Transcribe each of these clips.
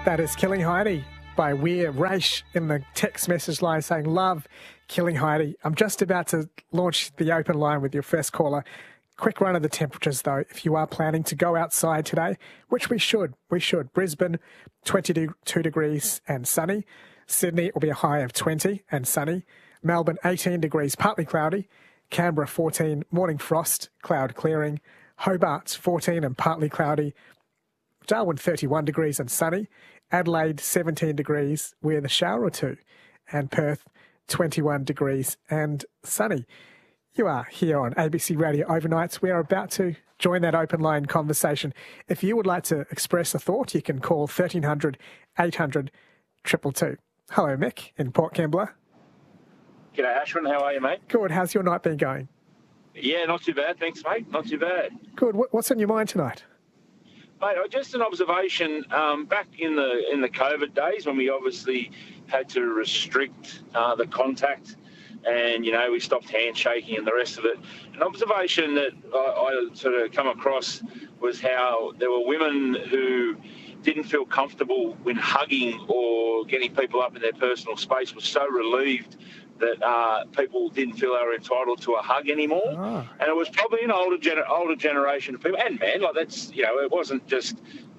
That is Killing Heidi by Weir Raish in the text message line saying, love Killing Heidi. I'm just about to launch the open line with your first caller. Quick run of the temperatures, though, if you are planning to go outside today, which we should. Brisbane, 22 degrees and sunny. Sydney will be a high of 20 and sunny. Melbourne, 18 degrees, partly cloudy. Canberra, 14, morning frost, cloud clearing. Hobart, 14 and partly cloudy. Darwin, 31 degrees and sunny. Adelaide, 17 degrees with a shower or two. And Perth, 21 degrees and sunny. You are here on ABC Radio Overnights. We are about to join that open line conversation. If you would like to express a thought, you can call 1300 800 222. Hello, Mick in Port Kembla. G'day, Ashwin. How are you, mate? Good. How's your night been going? Yeah, not too bad. Thanks, mate. Not too bad. Good. What's on your mind tonight? Mate, just an observation. Back in the COVID days when we obviously had to restrict the contact and, you know, we stopped handshaking and the rest of it. An observation that I sort of come across was how there were women who didn't feel comfortable when hugging or getting people up in their personal space, was so relieved that people didn't feel they were entitled to a hug anymore. Oh. And it was probably an older generation of people, and men, like that's, you know, it wasn't just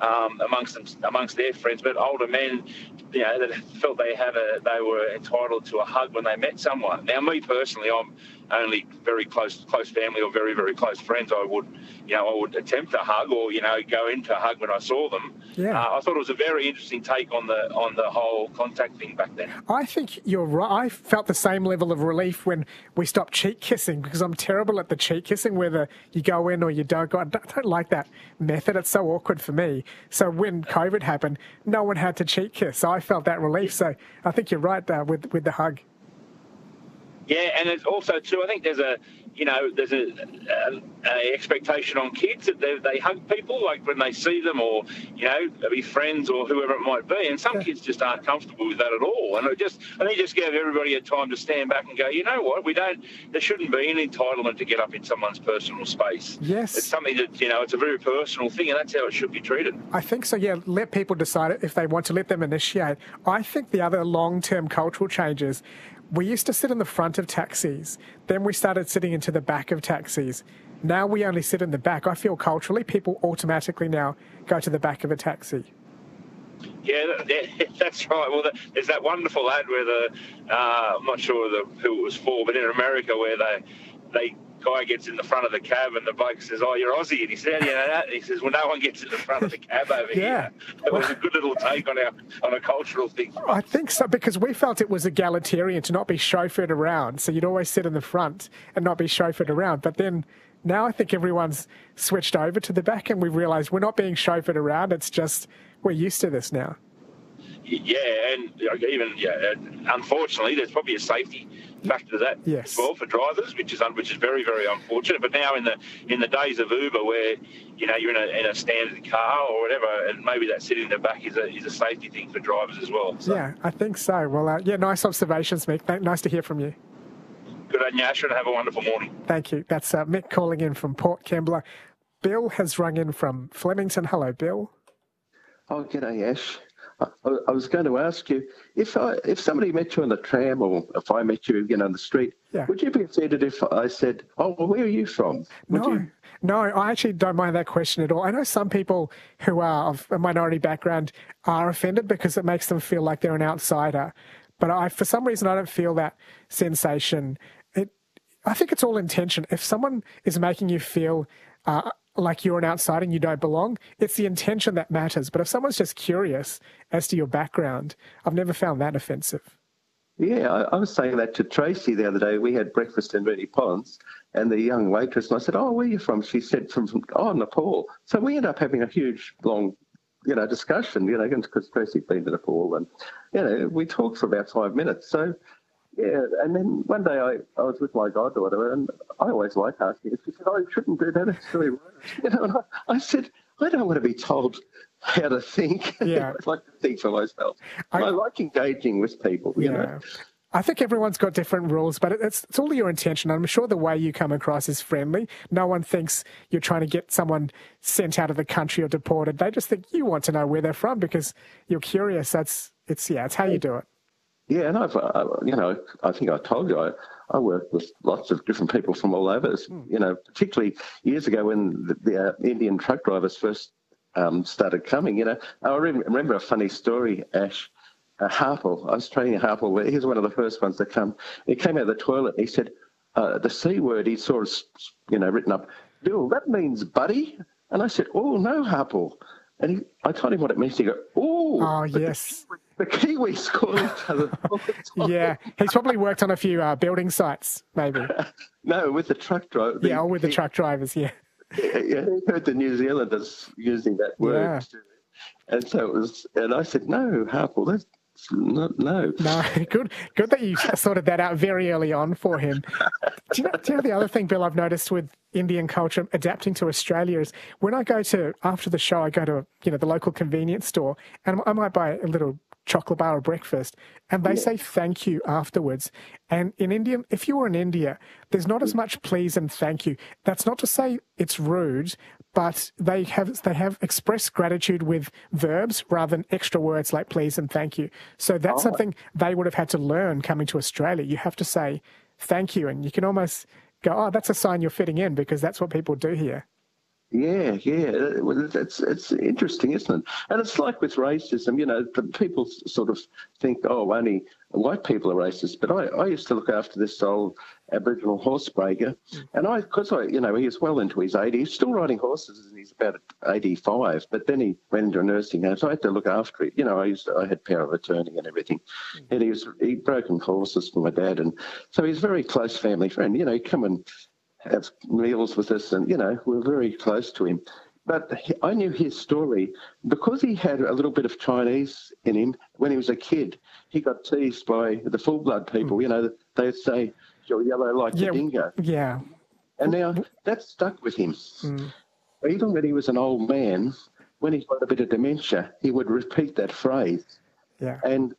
amongst their friends, but older men, you know, that felt they were entitled to a hug when they met someone. Now, me personally, I'm only very close family or very, very close friends. I would attempt a hug or, you know, go into a hug when I saw them. Yeah. I thought it was a very interesting take on the whole contact thing back then. I think you're right. I felt the same level of relief when we stopped cheek kissing, because I'm terrible at the cheek kissing, whether you go in or you don't go. I don't like that method. It's so awkward for me. So when COVID happened, no one had to cheek kiss. So I felt that relief. So I think you're right with the hug. Yeah, and it's also too, I think there's a expectation on kids that they hug people like when they see them, or, you know, be friends or whoever it might be. And some kids just aren't comfortable with that at all. And I think just give everybody a time to stand back and go, you know what, there shouldn't be an entitlement to get up in someone's personal space. Yes. It's something that, you know, it's a very personal thing, and that's how it should be treated. I think so, yeah. Let people decide if they want to, let them initiate. I think the other long-term cultural changes, we used to sit in the front of taxis. Then we started sitting into the back of taxis. Now we only sit in the back. I feel culturally people automatically now go to the back of a taxi. Yeah, that's right. Well, there's that wonderful ad where I'm not sure who it was for, but in America where the guy gets in the front of the cab and the bloke says, "Oh, you're Aussie," and he said, "You know that?" And he says, "Well, no one gets in the front of the cab over here." It was a good little take on a cultural thing. I think so, because we felt it was egalitarian to not be chauffeured around. So you'd always sit in the front and not be chauffeured around. But then now I think everyone's switched over to the back, and we've realised we're not being chauffeured around. It's just we're used to this now. Yeah, and unfortunately, there's probably a safety factor to that as well for drivers, which is very, very unfortunate. But now in the days of Uber, where, you know, you're in a standard car or whatever, and maybe that sitting in the back is a safety thing for drivers as well. So. Yeah, I think so. Well, nice observations, Mick. Nice to hear from you. Good on you, Asher, and have a wonderful morning. Thank you. That's Mick calling in from Port Kembla. Bill has rung in from Flemington. Hello, Bill. Oh, g'day, Ash. I was going to ask you, if somebody met you on the tram, or if I met you again on the street, would you be offended if I said, "Oh, well, where are you from?" No, I actually don't mind that question at all. I know some people who are of a minority background are offended because it makes them feel like they're an outsider. But for some reason, I don't feel that sensation. I think it's all intention. If someone is making you feel like you're an outsider and you don't belong, it's the intention that matters. But if someone's just curious as to your background, I've never found that offensive. Yeah, I was saying that to Tracy the other day. We had breakfast in Reedy Ponds, and the young waitress, and I said, "Oh, where are you from?" She said, from Nepal. So we ended up having a huge, long, discussion, because Tracy'd been to Nepal, and, we talked for about 5 minutes. So, yeah, and then one day I was with my goddaughter, and I always like asking her. She said, "Oh, you shouldn't do that. It's really rude." And I said, "I don't want to be told how to think." Yeah. I like to think for myself. I like engaging with people, you know. I think everyone's got different rules, but it's all your intention. I'm sure the way you come across is friendly. No one thinks you're trying to get someone sent out of the country or deported. They just think you want to know where they're from because you're curious. It's how you do it. Yeah, and I think I told you, I work with lots of different people from all over. Particularly years ago when the Indian truck drivers first started coming. I remember a funny story, Ash. Harpel, I was training Harpel. He was one of the first ones to come. He came out of the toilet and he said, the C word he saw, written up, Bill, that means buddy. And I said, oh, no, Harpel. And I told him what it means. He goes, oh, yes. The Kiwis call each other all the time. Yeah, he's probably worked on a few building sites, maybe. No, with the truck driver. Yeah, with the truck drivers, yeah. Yeah, he heard the New Zealanders using that word. Yeah. And so it was, and I said, no, Harpel, that's no. No, good that you sorted that out very early on for him. Do you know the other thing, Bill, I've noticed with Indian culture adapting to Australia is when I go to, after the show, I go to, the local convenience store and I might buy a little chocolate bar or breakfast and they say thank you afterwards. And in India, if you were in India, there's not as much please and thank you. That's not to say it's rude, but they have expressed gratitude with verbs rather than extra words like please and thank you. So that's something they would have had to learn coming to Australia. You have to say thank you, and you can almost go, oh, that's a sign you're fitting in because that's what people do here. Yeah. Well, it's interesting, isn't it? And it's like with racism, people sort of think, oh, only white people are racist. But I used to look after this old Aboriginal horse breaker, and he was well into his 80s, he's still riding horses, and he's about 85. But then he went into a nursing home, so I had to look after it. I had power of attorney and everything, and he'd broken horses for my dad, and so he's a very close family friend. He'd come and have meals with us, and we're very close to him. But I knew his story because he had a little bit of Chinese in him. When he was a kid, he got teased by the full blood people. They'd say, "You're yellow like the dingo." Yeah. And now that stuck with him. Even when he was an old man, when he got a bit of dementia, he would repeat that phrase. Yeah. And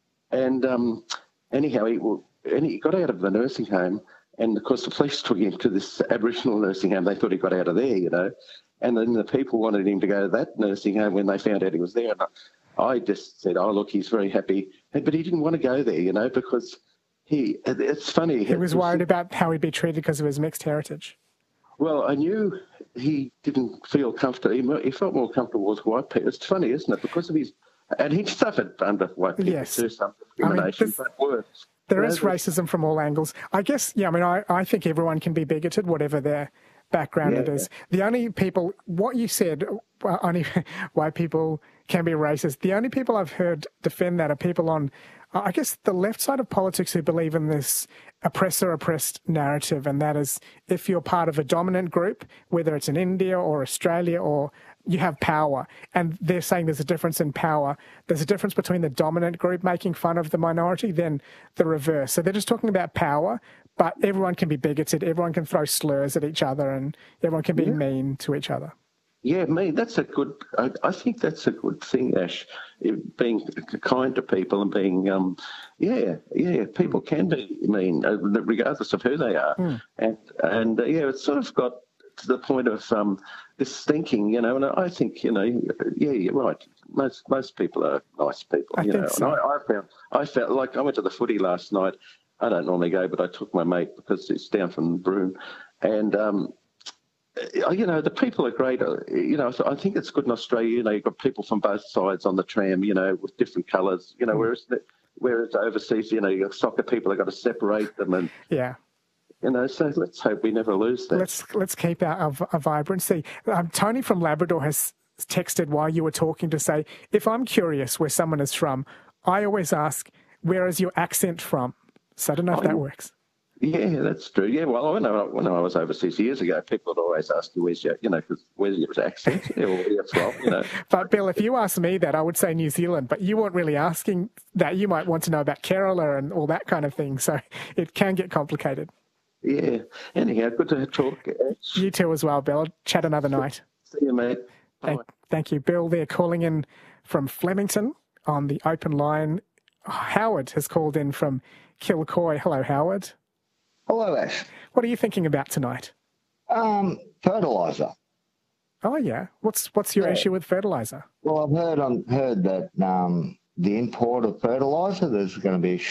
anyhow, he got out of the nursing home. And, of course, the police took him to this Aboriginal nursing home. They thought he got out of there, And then the people wanted him to go to that nursing home when they found out he was there. And I just said, oh, look, he's very happy. But he didn't want to go there, because it's funny. He was worried about how he'd be treated because of his mixed heritage. Well, I knew he didn't feel comfortable. He felt more comfortable with white people. It's funny, isn't it? Because of his... And he suffered under white people too, some discrimination, but worse. There is racism from all angles. I guess, I think everyone can be bigoted, whatever their background it is. The only people, what you said, only white people can be racist. The only people I've heard defend that are people on, I guess, the left side of politics who believe in this oppressor-oppressed narrative, and that is if you're part of a dominant group, whether it's in India or Australia or you have power, and they're saying there's a difference in power. There's a difference between the dominant group making fun of the minority than the reverse. So they're just talking about power, but everyone can be bigoted, everyone can throw slurs at each other, and everyone can be mean to each other. Yeah, that's a good, I think that's a good thing, Ash, being kind to people and being, people can be mean, regardless of who they are. And it's sort of got to the point of this thinking, and I think, you're right. Most people are nice people, I think so. And I felt like I went to the footy last night. I don't normally go, but I took my mate because it's down from Broome, and the people are great. I think it's good in Australia. You've got people from both sides on the tram, with different colours. Whereas overseas, you've got soccer people. They've got to separate them, and so let's hope we never lose that. Let's keep our vibrancy. Tony from Labrador has texted while you were talking to say, if I'm curious where someone is from, I always ask, where is your accent from? So I don't know if that works. Yeah, that's true. Yeah, well, when I was overseas years ago, people would always ask you, where's your accent or where you're from, But, Bill, if you asked me that, I would say New Zealand, but you weren't really asking that. You might want to know about Kerala and all that kind of thing, so it can get complicated. Yeah. Anyhow, good to talk. You too as well, Bill. I'll chat another night. See you, mate. Thank you, Bill. They're calling in from Flemington on the open line Howard has called in from Kilcoy. Hello, Howard. Hello, Ash. What are you thinking about tonight? Fertiliser. Oh, yeah. What's your issue with fertiliser? Well, I've heard that the import of fertiliser, there's going to be a